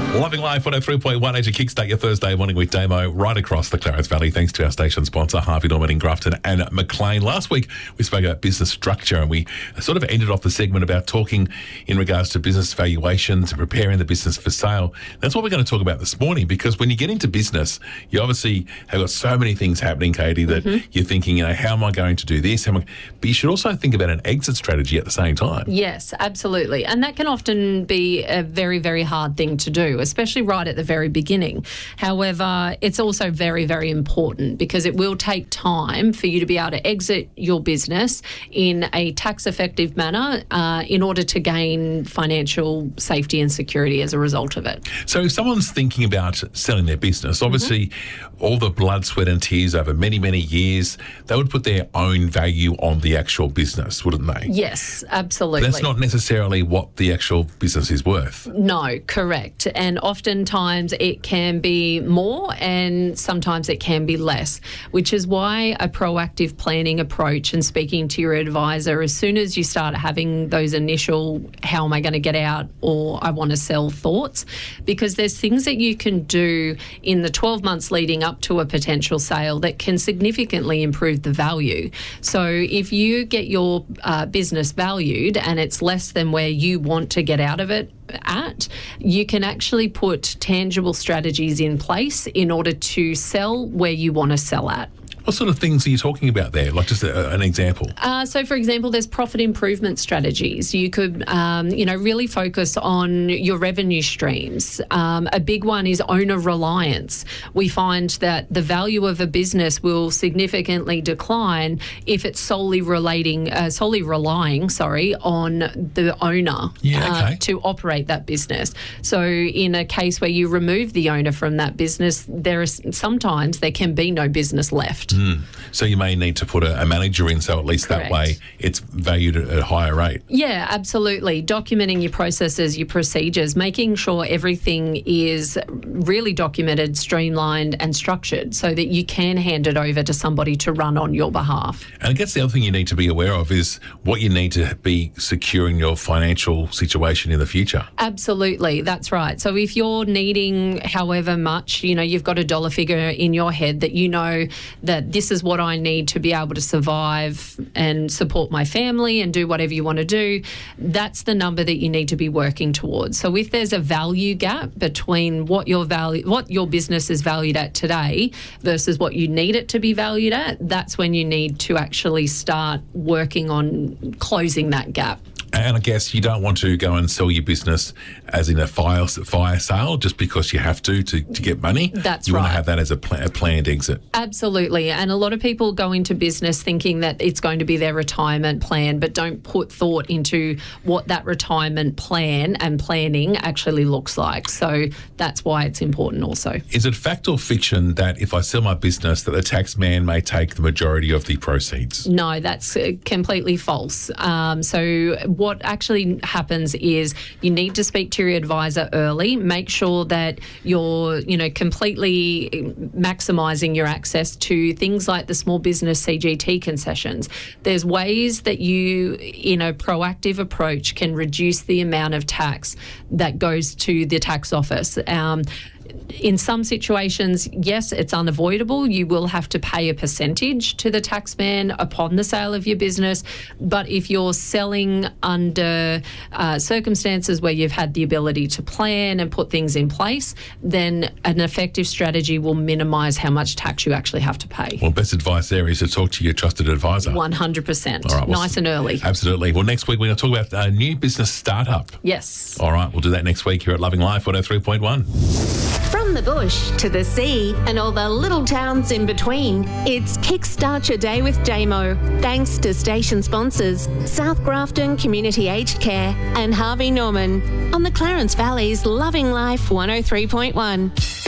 Loving Life 103.1 as you kickstart your Thursday morning with Damo right across the Clarence Valley. Thanks to our station sponsor, Harvey Norman in Grafton and Maclean. Last week, we spoke about business structure and we sort of ended off the segment about talking in regards to business valuations and preparing the business for sale. That's what we're going to talk about this morning, because when you get into business, you obviously have got so many things happening, Katie, that you're thinking, how am I going to do this? But you should also think about an exit strategy at the same time. Yes, absolutely. And that can often be a very, very hard thing to do, especially right at the very beginning. However, it's also very, very important because it will take time for you to be able to exit your business in a tax-effective manner in order to gain financial safety and security as a result of it. So if someone's thinking about selling their business, obviously all the blood, sweat and tears over many, many years, they would put their own value on the actual business, wouldn't they? Yes, absolutely. That's not necessarily what the actual business is worth. No, correct. And oftentimes it can be more and sometimes it can be less, which is why a proactive planning approach and speaking to your advisor as soon as you start having those initial, how am I going to get out or I want to sell thoughts, because there's things that you can do in the 12 months leading up to a potential sale that can significantly improve the value. So if you get your business valued and it's less than where you want to get out of it at, you can actually put tangible strategies in place in order to sell where you want to sell at. What sort of things are you talking about there? Like just an example. So, for example, there's profit improvement strategies. You could, really focus on your revenue streams. A big one is owner reliance. We find that the value of a business will significantly decline if it's solely relying, on the owner to operate that business. So, in a case where you remove the owner from that business, sometimes there can be no business left. So you may need to put a manager in, so at least that way it's valued at a higher rate. Yeah, absolutely. Documenting your processes, your procedures, making sure everything is really documented, streamlined and structured so that you can hand it over to somebody to run on your behalf. And I guess the other thing you need to be aware of is what you need to be securing your financial situation in the future. Absolutely, that's right. So if you're needing however much, you've got a dollar figure in your head that you know that this is what I need to be able to survive and support my family and do whatever you want to do, that's the number that you need to be working towards. So if there's a value gap between what your business is valued at today versus what you need it to be valued at, that's when you need to actually start working on closing that gap. And I guess you don't want to go and sell your business as in a fire sale just because you have to get money. That's you right. want to have that as a planned exit. Absolutely. And a lot of people go into business thinking that it's going to be their retirement plan, but don't put thought into what that retirement plan and planning actually looks like. So that's why it's important also. Is it fact or fiction that if I sell my business that the tax man may take the majority of the proceeds? No, that's completely false. So what actually happens is you need to speak to your advisor early, make sure that you're, completely maximising your access to things like the small business CGT concessions. There's ways that you, in a proactive approach, can reduce the amount of tax that goes to the tax office. In some situations, yes, it's unavoidable. You will have to pay a percentage to the taxman upon the sale of your business. But if you're selling under circumstances where you've had the ability to plan and put things in place, then an effective strategy will minimise how much tax you actually have to pay. Well, best advice there is to talk to your trusted advisor. 100%. All right, nice and early. Absolutely. Well, next week we're going to talk about a new business startup. Yes. All right, we'll do that next week here at Loving Life 103.1. From the bush to the sea and all the little towns in between, it's Kickstart Your Day with Damo. Thanks to station sponsors South Grafton Community Aged Care and Harvey Norman on the Clarence Valley's Loving Life 103.1.